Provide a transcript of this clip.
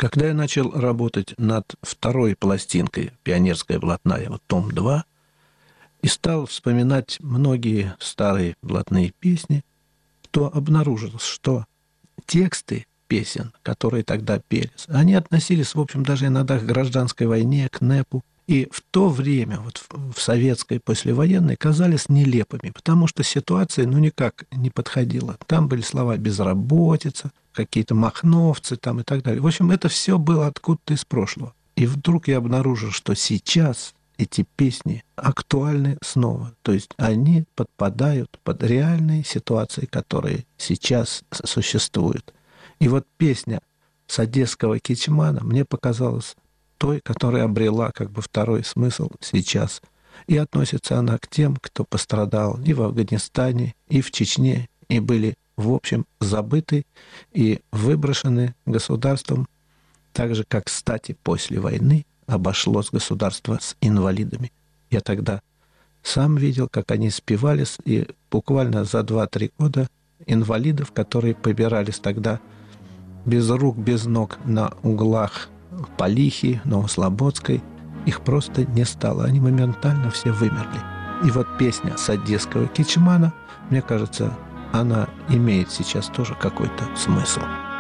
Когда я начал работать над второй пластинкой «Пионерская блатная», вот том 2, и стал вспоминать многие старые блатные песни, то обнаружилось, что тексты песен, которые тогда пелись, они относились, в общем, даже иногда к гражданской войне, к НЭПу. И в то время, вот в советской послевоенной, казались нелепыми, потому что ситуация, никак не подходила. Там были слова «безработица», какие-то махновцы там и так далее. В общем, это все было откуда-то из прошлого. И вдруг я обнаружил, что сейчас эти песни актуальны снова. То есть они подпадают под реальные ситуации, которые сейчас существуют. И вот песня с одесского Кичмана мне показалась той, которая обрела второй смысл сейчас. И относится она к тем, кто пострадал и в Афганистане, и в Чечне, и были, в общем, забыты и выброшены государством, так же, как, кстати, после войны обошлось государство с инвалидами. Я тогда сам видел, как они спивались, и буквально за 2-3 года инвалидов, которые побирались тогда без рук, без ног на углах Полихи, Новослободской, их просто не стало. Они моментально все вымерли. И вот песня с одесского Кичмана, мне кажется, она имеет сейчас тоже какой-то смысл.